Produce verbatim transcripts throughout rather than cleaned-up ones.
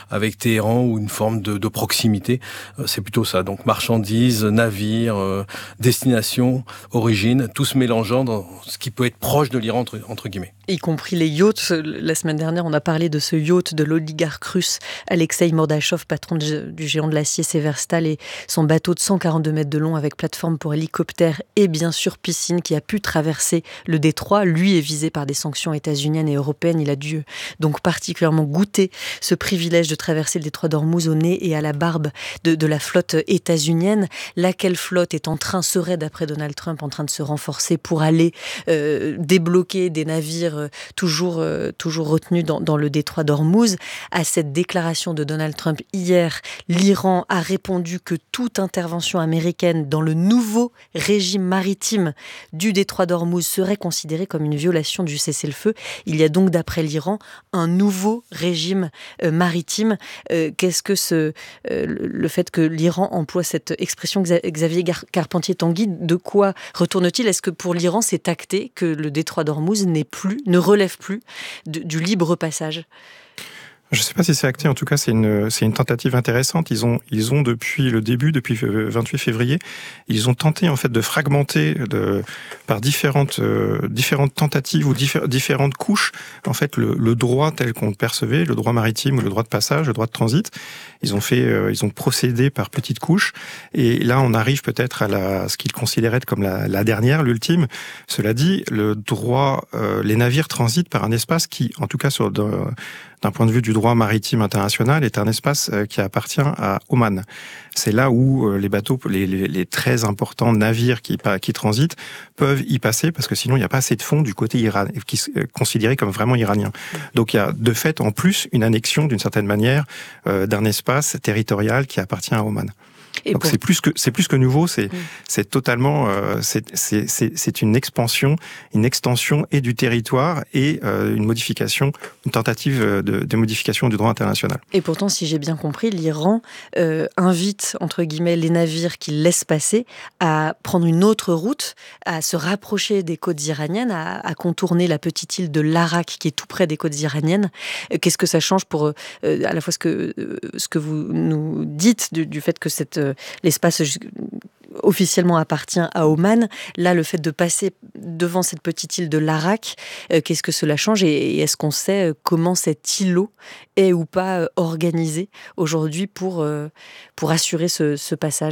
avec Téhéran ou une forme de, de proximité. Euh, c'est plutôt ça. Donc marchandises, navires, euh, destination, origine, tout se mélangeant dans ce qui peut être proche de l'Iran entre, entre guillemets. Y compris les yachts. La semaine dernière, on a parlé de ce yacht de l'oligarque russe Alexei Mordachov, patron de, du géant de l'acier Severstal, et son bateau de cent quarante-deux mètres de long avec plateforme pour hélicoptère et bien sûr piscine qui a pu traverser le détroit. Lui est visé par des sanctions états-uniennes et européennes. Il a dû donc particulièrement goûter ce privilège de traverser le détroit d'Ormuz au nez et à la barbe de, de la flotte états-unienne. Laquelle flotte est en train, serait d'après Donald Trump, en train de se renforcer pour aller euh, débloquer des navires toujours, euh, toujours retenu dans, dans le détroit d'Ormuz. À cette déclaration de Donald Trump hier, l'Iran a répondu que toute intervention américaine dans le nouveau régime maritime du détroit d'Ormuz serait considérée comme une violation du cessez-le-feu. Il y a donc, d'après l'Iran, un nouveau régime euh, maritime. Euh, qu'est-ce que ce, euh, le fait que l'Iran emploie cette expression, Xavier Carpentier-Tanguy, de quoi retourne-t-il? Est-ce que pour l'Iran, c'est acté que le détroit d'Ormuz n'est plus ne relève plus de, du libre passage? Je ne sais pas si c'est acté, en tout cas c'est une, c'est une tentative intéressante. Ils ont, ils ont depuis le début, depuis le vingt-huit février, ils ont tenté en fait de fragmenter de, par différentes, euh, différentes tentatives ou diffé- différentes couches en fait le, le droit tel qu'on le percevait, le droit maritime ou le droit de passage, le droit de transit. Ils ont fait, euh, ils ont procédé par petites couches et là on arrive peut-être à, la, à ce qu'ils considéraient comme la, la dernière, l'ultime. Cela dit, le droit, euh, les navires transitent par un espace qui, en tout cas sur de, d'un point de vue du droit maritime international, est un espace qui appartient à Oman. C'est là où les bateaux, les, les, les très importants navires qui, qui transitent peuvent y passer parce que sinon il n'y a pas assez de fonds du côté iranien, qui est considéré comme vraiment iranien. Donc il y a de fait en plus une annexion d'une certaine manière euh, d'un espace territorial qui appartient à Oman. Et donc pour... c'est plus que c'est plus que nouveau, c'est mmh. c'est totalement euh, c'est c'est c'est c'est une expansion, une extension et du territoire et euh, une modification, une tentative de, de modification du droit international. Et pourtant, si j'ai bien compris, l'Iran euh, invite entre guillemets les navires qu'il laisse passer à prendre une autre route, à se rapprocher des côtes iraniennes, à, à contourner la petite île de l'Arak qui est tout près des côtes iraniennes. Qu'est-ce que ça change pour euh, à la fois ce que euh, ce que vous nous dites du, du fait que cette l'espace officiellement appartient à Oman. Là, le fait de passer devant cette petite île de l'Arak, euh, qu'est-ce que cela change et est-ce qu'on sait comment cet îlot est ou pas organisé aujourd'hui pour, euh, pour assurer ce, ce passage ?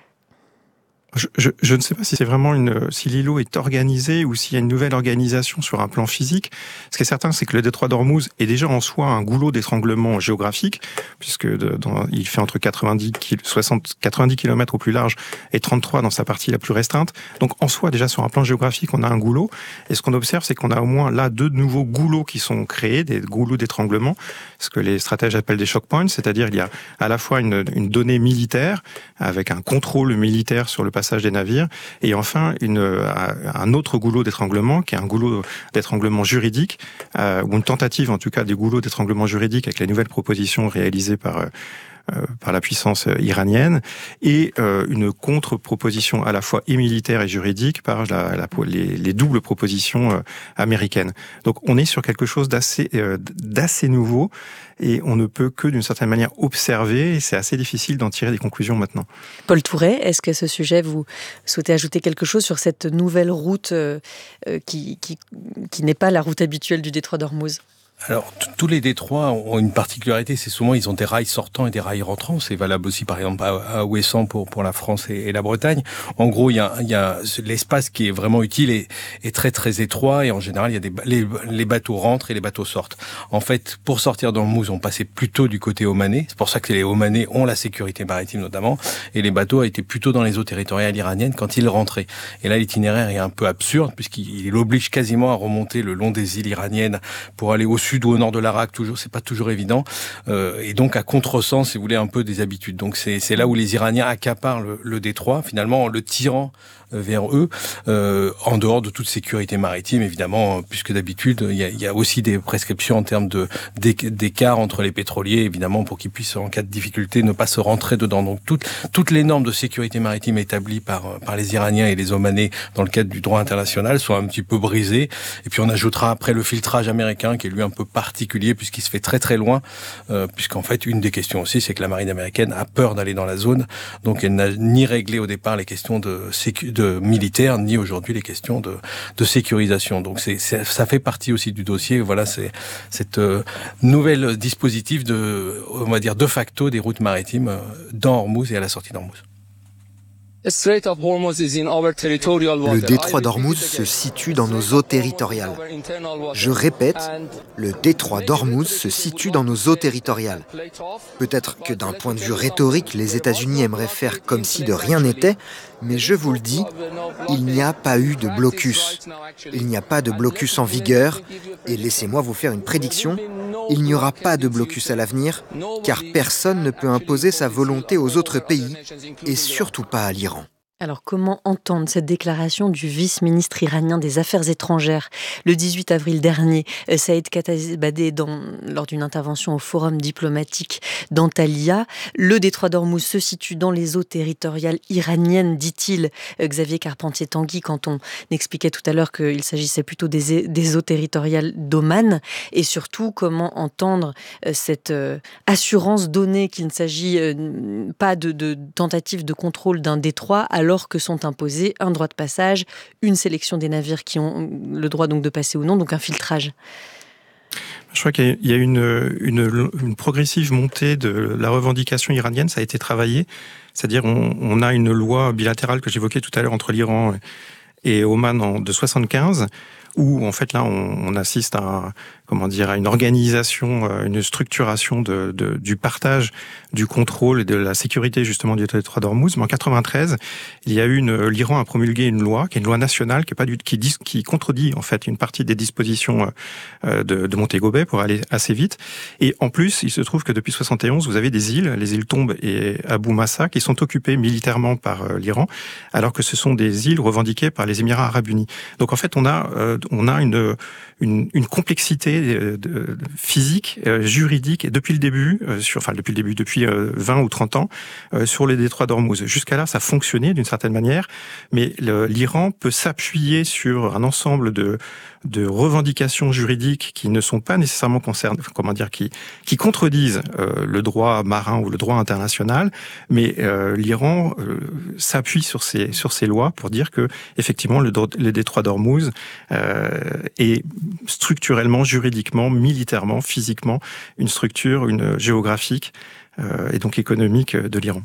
Je, je, je ne sais pas si c'est vraiment une, si l'îlot est organisé ou s'il y a une nouvelle organisation sur un plan physique. Ce qui est certain, c'est que le détroit d'Ormuz est déjà en soi un goulot d'étranglement géographique, puisque de, dans, il fait entre quatre-vingt-dix, soixante, quatre-vingt-dix kilomètres au plus large et trente-trois dans sa partie la plus restreinte. Donc en soi, déjà sur un plan géographique, on a un goulot. Et ce qu'on observe, c'est qu'on a au moins là deux nouveaux goulots qui sont créés, des goulots d'étranglement, ce que les stratèges appellent des choke points, c'est-à-dire il y a à la fois une, une donnée militaire avec un contrôle militaire sur le passage des navires, et enfin une, un autre goulot d'étranglement qui est un goulot d'étranglement juridique, euh, ou une tentative en tout cas des goulots d'étranglement juridique avec les nouvelles propositions réalisées par euh, par la puissance iranienne, et euh, une contre-proposition à la fois et militaire et juridique par la, la, les, les doubles propositions euh, américaines. Donc on est sur quelque chose d'assez, euh, d'assez nouveau, et on ne peut que d'une certaine manière observer, et c'est assez difficile d'en tirer des conclusions maintenant. Paul Touret, est-ce qu'à ce sujet vous souhaitez ajouter quelque chose sur cette nouvelle route euh, qui, qui, qui n'est pas la route habituelle du détroit d'Ormuz ? Alors, t- tous les détroits ont une particularité, c'est souvent ils ont des rails sortants et des rails rentrants. C'est valable aussi, par exemple, à, à Ouessant pour, pour la France et, et la Bretagne. En gros, il y a, il y a l'espace qui est vraiment utile et est très très étroit, et en général, il y a des les, les bateaux rentrent et les bateaux sortent. En fait, pour sortir d'Ormuz, on passait plutôt du côté omanais. C'est pour ça que les Omanais ont la sécurité maritime notamment, et les bateaux étaient plutôt dans les eaux territoriales iraniennes quand ils rentraient. Et là, l'itinéraire est un peu absurde puisqu'il oblige quasiment à remonter le long des îles iraniennes pour aller au sud ou au nord de l'Arak, toujours, c'est pas toujours évident, euh, et donc à contresens, si vous voulez, un peu des habitudes. Donc c'est, c'est là où les Iraniens accaparent le, le détroit, finalement en le tirant vers eux, euh, en dehors de toute sécurité maritime, évidemment, puisque d'habitude, il y a, il y a aussi des prescriptions en termes de, d'écart entre les pétroliers, évidemment, pour qu'ils puissent, en cas de difficulté, ne pas se rentrer dedans. Donc, toutes, toutes les normes de sécurité maritime établies par, par les Iraniens et les Omanais dans le cadre du droit international sont un petit peu brisées. Et puis, on ajoutera après le filtrage américain, qui est lui un peu particulier, puisqu'il se fait très très loin, euh, puisqu'en fait, une des questions aussi, c'est que la marine américaine a peur d'aller dans la zone. Donc, elle n'a ni réglé au départ les questions de, sécu- de militaires, ni aujourd'hui les questions de, de sécurisation. Donc, c'est, c'est, ça fait partie aussi du dossier. Voilà, c'est cette euh, nouvelle dispositif de, on va dire, de facto des routes maritimes euh, dans Hormuz et à la sortie d'Hormuz. Le détroit d'Ormuz se situe dans nos eaux territoriales. Je répète, le détroit d'Ormuz se situe dans nos eaux territoriales. Peut-être que d'un point de vue rhétorique, les États-Unis aimeraient faire comme si de rien n'était, mais je vous le dis, il n'y a pas eu de blocus. Il n'y a pas de blocus en vigueur, et laissez-moi vous faire une prédiction, il n'y aura pas de blocus à l'avenir, car personne ne peut imposer sa volonté aux autres pays, et surtout pas à l'Iran. Alors comment entendre cette déclaration du vice-ministre iranien des Affaires étrangères le dix-huit avril dernier, Saïd Khatibzadeh, dans, lors d'une intervention au forum diplomatique d'Antalya. Le détroit d'Ormuz se situe dans les eaux territoriales iraniennes, dit-il, Xavier Carpentier-Tanguy, quand on expliquait tout à l'heure qu'il s'agissait plutôt des, des eaux territoriales d'Oman. Et surtout, comment entendre cette assurance donnée qu'il ne s'agit pas de, de tentative de contrôle d'un détroit, alors que sont imposés un droit de passage, une sélection des navires qui ont le droit donc de passer ou non, donc un filtrage. Je crois qu'il y a une, une, une progressive montée de la revendication iranienne, ça a été travaillé, c'est-à-dire on, on a une loi bilatérale que j'évoquais tout à l'heure entre l'Iran et Oman en, de soixante-quinze, où en fait là on, on assiste à, comment dire, à une organisation, une structuration de, de, du partage, du contrôle et de la sécurité justement du détroit d'Ormuz. Mais en quatre-vingt-treize, il y a eu une, l'Iran a promulgué une loi, qui est une loi nationale, qui est pas du, qui, dis, qui contredit en fait une partie des dispositions de, de Montego Bay pour aller assez vite. Et en plus, il se trouve que depuis soixante et onze, vous avez des îles, les îles Tombes et Abu Massa, qui sont occupées militairement par l'Iran, alors que ce sont des îles revendiquées par les Émirats arabes unis. Donc en fait, on a on a une une, une complexité de, de, physique, euh, juridique, et depuis le début, euh, sur, enfin depuis le début, depuis euh, vingt ou trente ans, euh, sur les détroits d'Ormuz. Jusqu'à là, ça fonctionnait d'une certaine manière, mais le, l'Iran peut s'appuyer sur un ensemble de, de revendications juridiques qui ne sont pas nécessairement concernées, comment dire, qui, qui contredisent euh, le droit marin ou le droit international, mais euh, l'Iran euh, s'appuie sur ces, sur ces lois pour dire que, effectivement, le, le détroit d'Ormuz euh, est structurellement, juridiquement, militairement, physiquement, une structure, une géographique euh, et donc économique de l'Iran.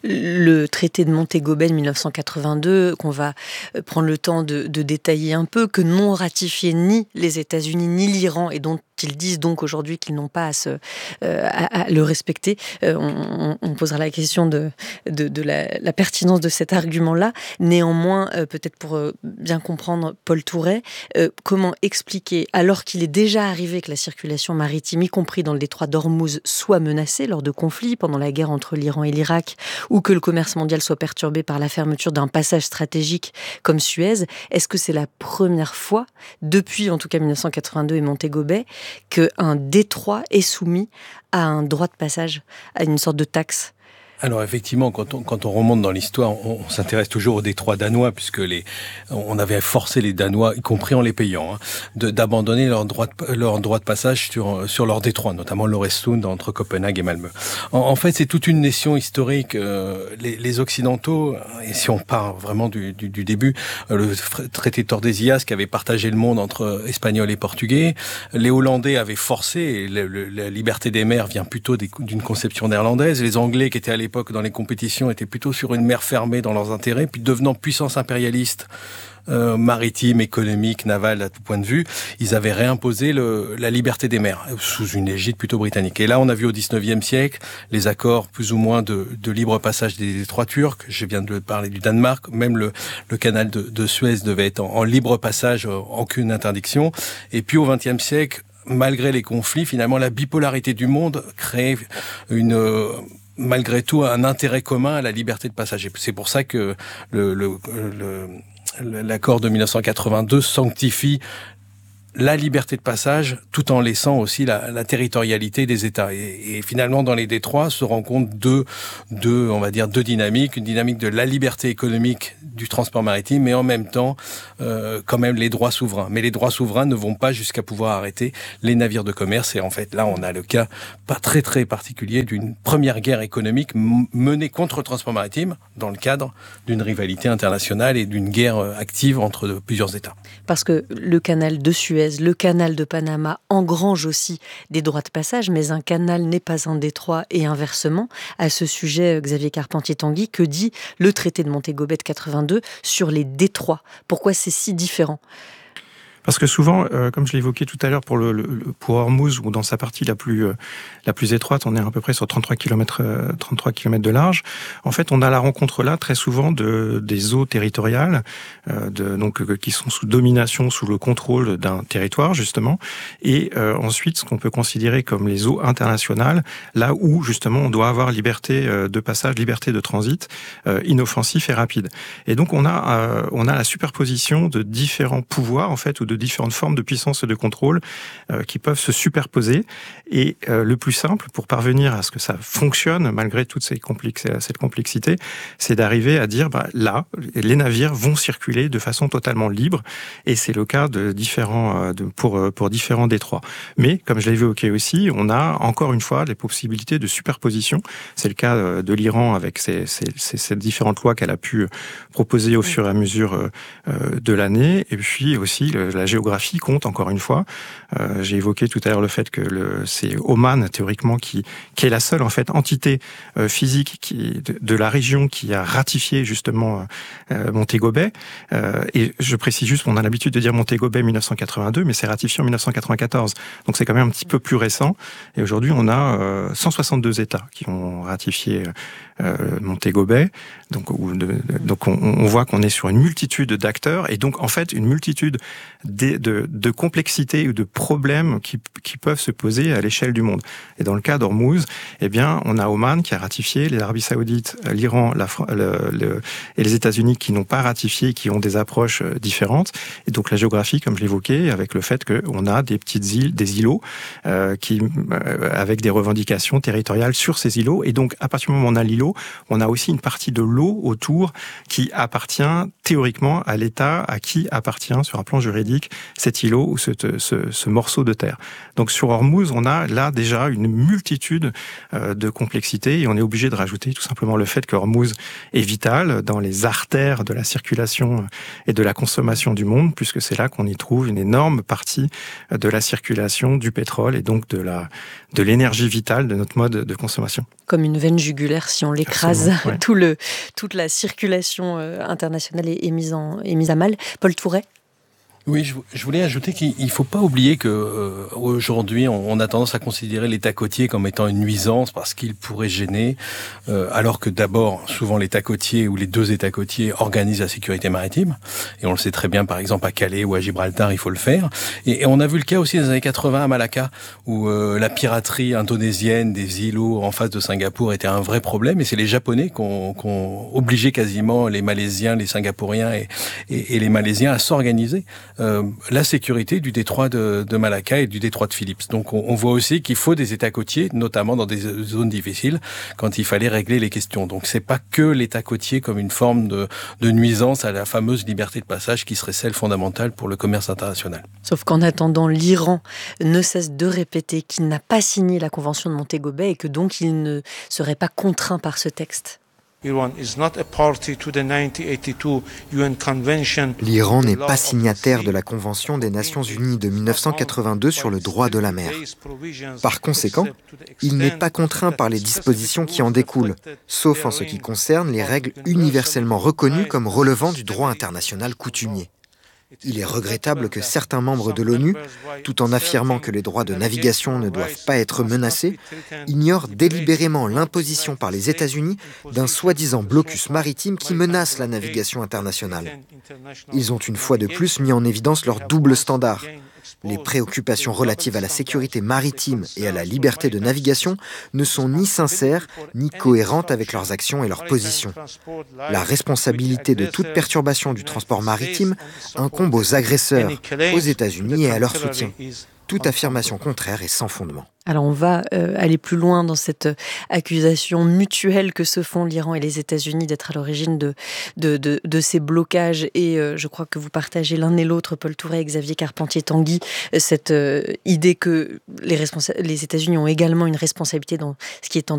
Le traité de Montego Bay de mille neuf cent quatre-vingt-deux, qu'on va prendre le temps de, de détailler un peu, que n'ont ratifié ni les États-Unis ni l'Iran, et dont ils disent donc aujourd'hui qu'ils n'ont pas à, se, euh, à, à le respecter. Euh, on, on posera la question de, de, de la, la pertinence de cet argument-là. Néanmoins, euh, peut-être pour euh, bien comprendre Paul Touret, euh, comment expliquer, alors qu'il est déjà arrivé que la circulation maritime, y compris dans le détroit d'Ormuz, soit menacée lors de conflits, pendant la guerre entre l'Iran et l'Irak, ou que le commerce mondial soit perturbé par la fermeture d'un passage stratégique comme Suez, est-ce que c'est la première fois, depuis en tout cas mille neuf cent quatre-vingt-deux et Montego Bay, qu'un détroit est soumis à un droit de passage, à une sorte de taxe? Alors effectivement, quand on, quand on remonte dans l'histoire, on, on s'intéresse toujours au détroit danois, puisque les, on avait forcé les Danois, y compris en les payant, hein, de, d'abandonner leur droit de, leur droit de passage sur, sur leur détroit, notamment l'Øresund entre Copenhague et Malmö. En, en fait, c'est toute une nation historique. Euh, les, les Occidentaux, et si on part vraiment du, du, du début, euh, le traité de Tordesillas qui avait partagé le monde entre Espagnols et Portugais, les Hollandais avaient forcé, et le, le, la liberté des mers vient plutôt des, d'une conception néerlandaise, les Anglais qui étaient à l'époque dans les compétitions étaient plutôt sur une mer fermée dans leurs intérêts, puis devenant puissance impérialiste euh, maritime, économique, navale à tout point de vue, ils avaient réimposé le, la liberté des mers sous une égide plutôt britannique. Et là, on a vu au dix-neuvième siècle les accords plus ou moins de, de libre passage des détroits turcs. Je viens de parler du Danemark. Même le, le canal de, de Suez devait être en, en libre passage, euh, aucune interdiction. Et puis au vingtième siècle, malgré les conflits, finalement, la bipolarité du monde crée une... Euh, malgré tout un intérêt commun à la liberté de passage. C'est pour ça que le, le, le, l'accord de mille neuf cent quatre-vingt-deux sanctifie la liberté de passage, tout en laissant aussi la, la territorialité des États. Et, et finalement, dans les détroits, se rencontrent deux, deux, on va dire, deux dynamiques. Une dynamique de la liberté économique du transport maritime, mais en même temps, euh, quand même, les droits souverains. Mais les droits souverains ne vont pas jusqu'à pouvoir arrêter les navires de commerce. Et en fait, là, on a le cas pas très, très particulier d'une première guerre économique m- menée contre le transport maritime dans le cadre d'une rivalité internationale et d'une guerre active entre plusieurs États. Parce que le canal de Suez, le canal de Panama engrange aussi des droits de passage, mais un canal n'est pas un détroit et inversement. À ce sujet, Xavier Carpentier-Tanguy, que dit le traité de Montego Bay de quatre-vingt-deux sur les détroits ? Pourquoi c'est si différent ? Parce que souvent, euh, comme je l'évoquais tout à l'heure pour le, le pour Hormuz, ou dans sa partie la plus euh, la plus étroite, on est à peu près sur trente-trois kilomètres euh, trente-trois kilomètres de large. En fait, on a la rencontre là très souvent de des eaux territoriales, euh, de donc euh, qui sont sous domination, sous le contrôle d'un territoire justement, et euh, ensuite ce qu'on peut considérer comme les eaux internationales, là où justement on doit avoir liberté euh, de passage, liberté de transit, euh, inoffensif et rapide. Et donc on a euh, on a la superposition de différents pouvoirs en fait, ou de de différentes formes de puissance et de contrôle euh, qui peuvent se superposer. Et euh, le plus simple pour parvenir à ce que ça fonctionne, malgré toute ces complex- cette complexité, c'est d'arriver à dire, bah, là, les navires vont circuler de façon totalement libre. Et c'est le cas de différents, euh, de, pour, euh, pour différents détroits. Mais, comme je l'ai évoqué aussi, on a encore une fois les possibilités de superposition. C'est le cas euh, de l'Iran avec ces, ces, ces, ces différentes lois qu'elle a pu proposer au fur et à mesure euh, euh, de l'année. Et puis aussi, le, la géographie compte encore une fois. Euh, j'ai évoqué tout à l'heure le fait que le, c'est Oman théoriquement qui, qui est la seule en fait entité euh, physique qui, de, de la région qui a ratifié justement euh, Montego Bay. Euh, et je précise juste qu'on a l'habitude de dire Montego Bay mille neuf cent quatre-vingt-deux, mais c'est ratifié en mille neuf cent quatre-vingt-quatorze. Donc c'est quand même un petit peu plus récent. Et aujourd'hui, on a euh, cent soixante-deux États qui ont ratifié euh, Montego Bay. Donc, où de, donc on, on voit qu'on est sur une multitude d'acteurs et donc en fait une multitude de, de, de complexités ou de problèmes qui, qui peuvent se poser à l'échelle du monde. Et dans le cas d'Hormuz, eh bien, on a Oman qui a ratifié, l'Arabie Saoudite, l'Iran, la, le, le, et les États-Unis qui n'ont pas ratifié, qui ont des approches différentes. Et donc la géographie, comme je l'évoquais, avec le fait qu'on a des petites îles, des îlots, euh, qui, euh, avec des revendications territoriales sur ces îlots. Et donc à partir du moment où on a l'îlot, on a aussi une partie de l'eau autour qui appartient théoriquement à l'État, à qui appartient sur un plan juridique cet îlot ou ce, ce, ce morceau de terre. Donc sur Hormuz, on a là déjà une multitude euh, de complexités et on est obligé de rajouter tout simplement le fait que Hormuz est vital dans les artères de la circulation et de la consommation du monde, puisque c'est là qu'on y trouve une énorme partie de la circulation du pétrole et donc de la de l'énergie vitale de notre mode de consommation. Comme une veine jugulaire, si on l'écrase, ouais. tout le, toute la circulation internationale est, est, mise en, est mise à mal. Paul Touret ? Oui, je, je voulais ajouter qu'il ne faut pas oublier que euh, aujourd'hui, on, on a tendance à considérer l'État côtier comme étant une nuisance parce qu'il pourrait gêner, euh, alors que d'abord, souvent l'État côtier ou les deux États côtiers organisent la sécurité maritime, et on le sait très bien, par exemple à Calais ou à Gibraltar, il faut le faire. Et, et on a vu le cas aussi dans les années quatre-vingts à Malacca, où euh, la piraterie indonésienne des îlots en face de Singapour était un vrai problème, et c'est les Japonais qui ont, qui ont obligé quasiment les Malaisiens, les Singapouriens et, et, et les Malaisiens à s'organiser. Euh, la sécurité du détroit de, de Malacca et du détroit de Phillips. Donc on, on voit aussi qu'il faut des États côtiers, notamment dans des zones difficiles, quand il fallait régler les questions. Donc c'est pas que l'État côtier comme une forme de, de nuisance à la fameuse liberté de passage qui serait celle fondamentale pour le commerce international. Sauf qu'en attendant, l'Iran ne cesse de répéter qu'il n'a pas signé la Convention de Montego Bay et que donc il ne serait pas contraint par ce texte. L'Iran n'est pas signataire de la Convention des Nations Unies de mille neuf cent quatre-vingt-deux sur le droit de la mer. Par conséquent, il n'est pas contraint par les dispositions qui en découlent, sauf en ce qui concerne les règles universellement reconnues comme relevant du droit international coutumier. Il est regrettable que certains membres de l'ONU, tout en affirmant que les droits de navigation ne doivent pas être menacés, ignorent délibérément l'imposition par les États-Unis d'un soi-disant blocus maritime qui menace la navigation internationale. Ils ont une fois de plus mis en évidence leur double standard. Les préoccupations relatives à la sécurité maritime et à la liberté de navigation ne sont ni sincères ni cohérentes avec leurs actions et leurs positions. La responsabilité de toute perturbation du transport maritime incombe aux agresseurs, aux États-Unis et à leur soutien. Toute affirmation contraire est sans fondement. Alors on va euh, aller plus loin dans cette accusation mutuelle que se font l'Iran et les États-Unis d'être à l'origine de, de, de, de ces blocages. Et euh, je crois que vous partagez l'un et l'autre, Paul Touret et Xavier Carpentier-Tanguy, cette euh, idée que les, responsa- les États-Unis ont également une responsabilité dans ce qui est en